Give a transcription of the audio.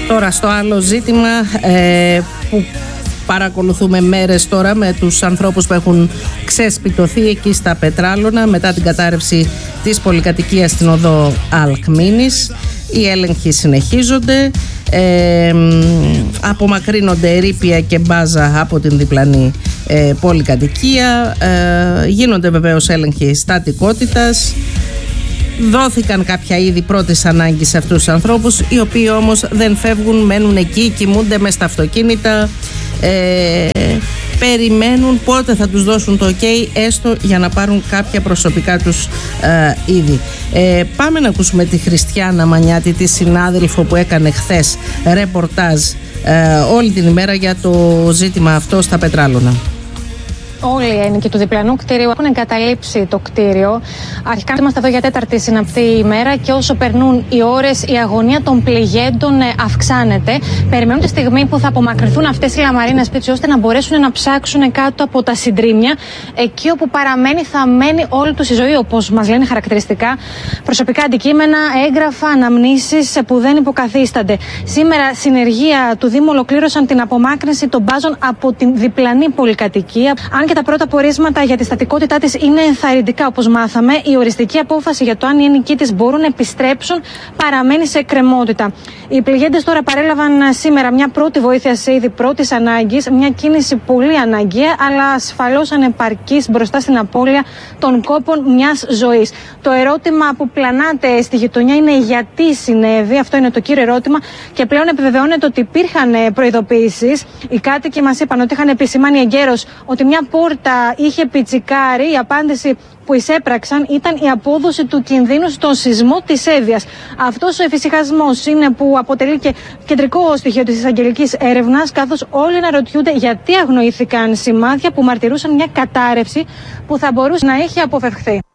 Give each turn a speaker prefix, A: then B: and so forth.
A: Τώρα στο άλλο ζήτημα που παρακολουθούμε μέρες τώρα με τους ανθρώπους που έχουν ξεσπιτωθεί εκεί στα Πετράλωνα μετά την κατάρρευση της πολυκατοικίας στην οδό Αλκμήνης. Οι έλεγχοι συνεχίζονται, απομακρύνονται ερείπια και μπάζα από την διπλανή πολυκατοικία, γίνονται βεβαίως έλεγχοι στατικότητας. Δόθηκαν κάποια είδη πρώτης ανάγκης σε αυτούς τους ανθρώπους, οι οποίοι όμως δεν φεύγουν, μένουν εκεί, κοιμούνται μες στα αυτοκίνητα, περιμένουν πότε θα τους δώσουν το ok, έστω για να πάρουν κάποια προσωπικά τους είδη. Πάμε να ακούσουμε τη Χριστιάνα Μανιάτη, τη συνάδελφο που έκανε χθες ρεπορτάζ όλη την ημέρα για το ζήτημα αυτό στα Πετράλωνα.
B: Όλοι οι ένοικοι του διπλανού κτίριου έχουν εγκαταλείψει το κτίριο. Αρχικά είμαστε εδώ για τέταρτη συναπτή ημέρα και όσο περνούν οι ώρες, η αγωνία των πληγέντων αυξάνεται. Περιμένουν τη στιγμή που θα απομακρυνθούν αυτές οι λαμαρίνες πίτσες ώστε να μπορέσουν να ψάξουν κάτω από τα συντρίμμια. Εκεί όπου παραμένει θα μένει όλη τους η ζωή, όπως μας λένε χαρακτηριστικά. Προσωπικά αντικείμενα, έγγραφα, αναμνήσεις που δεν υποκαθίστανται. Σήμερα, συνεργεία του Δήμου ολοκλήρωσαν την απομάκρυνση των μπάζων από την διπλανή πολυκατοικία. Και τα πρώτα πορίσματα για τη στατικότητά της είναι ενθαρρυντικά, όπως μάθαμε. Η οριστική απόφαση για το αν οι ενοικοί της μπορούν να επιστρέψουν παραμένει σε εκκρεμότητα. Οι πληγέντες τώρα παρέλαβαν σήμερα μια πρώτη βοήθεια σε είδη πρώτης ανάγκης, μια κίνηση πολύ αναγκαία, αλλά ασφαλώς ανεπαρκής μπροστά στην απώλεια των κόπων μιας ζωής. Το ερώτημα που πλανάται στη γειτονιά είναι γιατί συνέβη, αυτό είναι το κύριο ερώτημα, και πλέον επιβεβαιώνεται ότι υπήρχαν προειδοποιήσεις. Οι κάτοικοι μας είπαν ότι είχαν επισημάνει εγκαίρως ότι μια πόρτα είχε πιτσικάρει. Η απάντηση που εισέπραξαν ήταν η απόδοση του κινδύνου στον σεισμό της Εύβοιας. Αυτός ο εφησυχασμός είναι που αποτελεί και κεντρικό στοιχείο της εισαγγελικής έρευνας, καθώς όλοι αναρωτιούνται γιατί αγνοήθηκαν σημάδια που μαρτυρούσαν μια κατάρρευση που θα μπορούσε να έχει αποφευχθεί.